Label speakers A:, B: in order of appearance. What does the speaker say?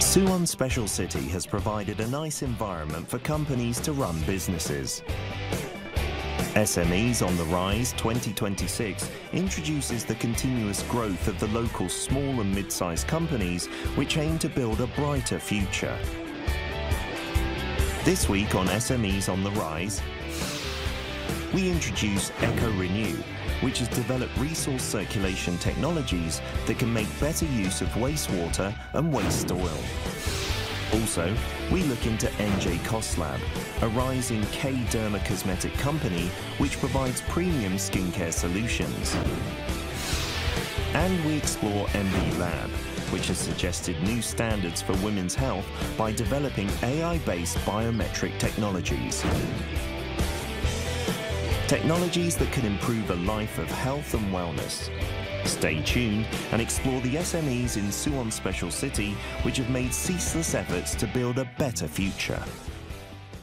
A: Suwon Special City has provided a nice environment for companies to run businesses. SMEs on the Rise 2026 introduces the continuous growth of the local small and mid-sized companies which aim to build a brighter future. This week on SMEs on the Rise, we introduce EcoRenew, which has developed resource circulation technologies that can make better use of wastewater and waste oil. Also, we look into NJ Koslab, a rising K-dermacosmetic company which provides premium skincare solutions. And we explore MB Lab, which has suggested new standards for women's health by developing AI-based biometric technologies. Technologies that can improve a life of health and wellness. Stay tuned and explore the SMEs in Suwon Special City which have made ceaseless efforts to build a better future.